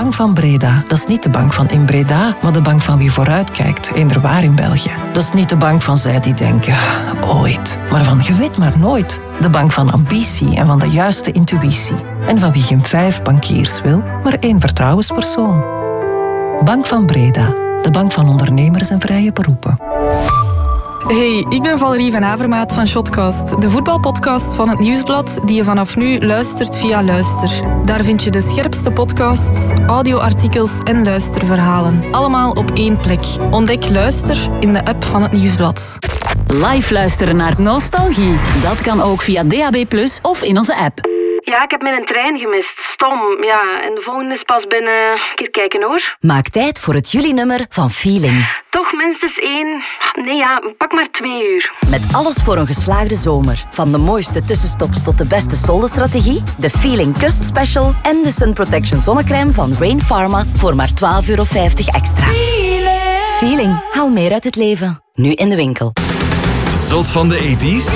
Bank van Breda, dat is niet de bank van in Breda, maar de bank van wie vooruitkijkt, eender waar in België. Dat is niet de bank van zij die denken, ooit, maar van je weet maar nooit. De bank van ambitie en van de juiste intuïtie. En van wie geen 5 bankiers wil, maar 1 vertrouwenspersoon. Bank van Breda, de bank van ondernemers en vrije beroepen. Hey, ik ben Valerie van Avermaat van Shotcast, de voetbalpodcast van het Nieuwsblad die je vanaf nu luistert via Luister. Daar vind je de scherpste podcasts, audioartikels en luisterverhalen. Allemaal op 1 plek. Ontdek Luister in de app van het Nieuwsblad. Live luisteren naar Nostalgie. Dat kan ook via DAB+ of in onze app. Ja, ik heb mijn trein gemist. Stom. Ja, en de volgende is pas binnen... Een keer kijken hoor. Maak tijd voor het juli-nummer van Feeling. Toch minstens 1... Nee ja, pak maar 2 uur. Met alles voor een geslaagde zomer. Van de mooiste tussenstops tot de beste soldenstrategie, de Feeling Kust Special en de Sun Protection zonnecrème van Rain Pharma voor maar €12,50 extra. Feeling. Haal meer uit het leven. Nu in de winkel. Zot van de 80's?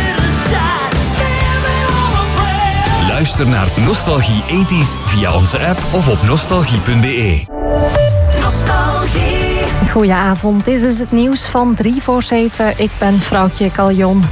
Luister naar Nostalgie 80's via onze app of op nostalgie.be. Nostalgie. Goedenavond, dit is het nieuws van 6:45. Ik ben Vrouwtje Caljon.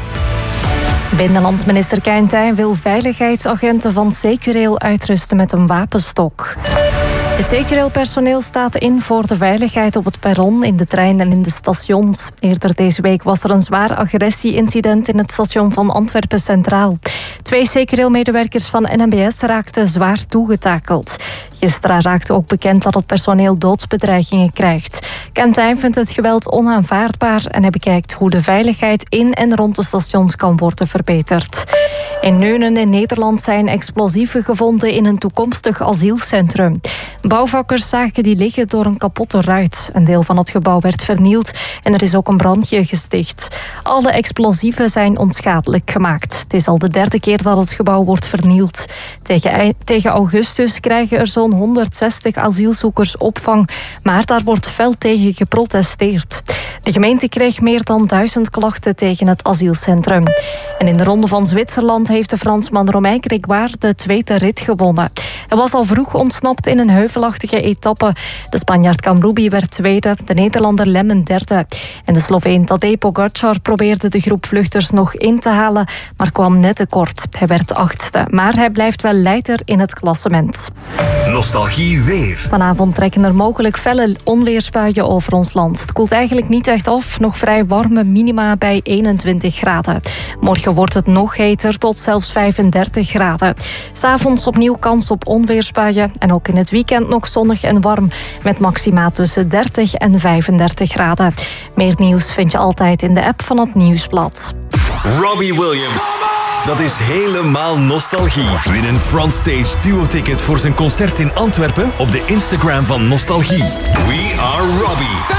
Binnenlandminister Keintijn wil veiligheidsagenten van Securail uitrusten met een wapenstok. Het Securail-personeel staat in voor de veiligheid op het perron, in de trein en in de stations. Eerder deze week was er een zwaar agressie-incident in het station van Antwerpen Centraal. 2 Securail-medewerkers van NMBS raakten zwaar toegetakeld. Gisteren raakte ook bekend dat het personeel doodsbedreigingen krijgt. Keintijn vindt het geweld onaanvaardbaar en hij bekijkt hoe de veiligheid in en rond de stations kan worden verbeterd. In Neunen in Nederland zijn explosieven gevonden in een toekomstig asielcentrum. Bouwvakkers zagen die liggen door een kapotte ruit. Een deel van het gebouw werd vernield en er is ook een brandje gesticht. Alle explosieven zijn onschadelijk gemaakt. Het is al de 3e keer dat het gebouw wordt vernield. Tegen augustus krijgen er zo'n 160 asielzoekers opvang, maar daar wordt fel tegen geprotesteerd. De gemeente kreeg meer dan 1000 klachten tegen het asielcentrum. En in de Ronde van Zwitserland heeft de Fransman Romain Grégoire de 2e rit gewonnen. Hij was al vroeg ontsnapt in een heuvelachtige etappe. De Spanjaard Kamroubi werd 2e, de Nederlander Lemmen 3e. En de Sloveen Tadej Pogačar probeerde de groep vluchters nog in te halen, maar kwam net tekort. Hij werd 8e, maar hij blijft wel leider in het klassement. Nostalgie weer. Vanavond trekken er mogelijk felle onweersbuien over ons land. Het koelt eigenlijk niet echt af, nog vrij warme minima bij 21 graden. Morgen wordt het nog heter, tot zelfs 35 graden. 's Avonds opnieuw kans op onweersbuien en ook in het weekend nog zonnig en warm, met maxima tussen 30 en 35 graden. Meer nieuws vind je altijd in de app van het Nieuwsblad. Robbie Williams. Dat is helemaal nostalgie. Win een Frontstage duo-ticket voor zijn concert in Antwerpen op de Instagram van Nostalgie. We are Robbie.